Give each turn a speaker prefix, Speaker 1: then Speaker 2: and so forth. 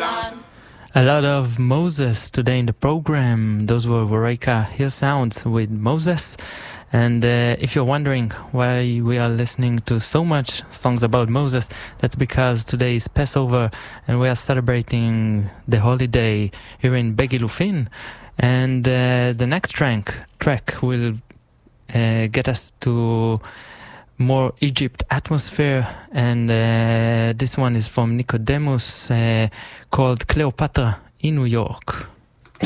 Speaker 1: A lot of Moses today in the program. Those were Wareka Hill Sounds with Moses. And if you're wondering why we are listening to so much songs about Moses, that's because today is Passover and we are celebrating the holiday here in Begilufin. And the next track will get us to more Egypt atmosphere, and this one is from Nicodemus called Cleopatra in New York.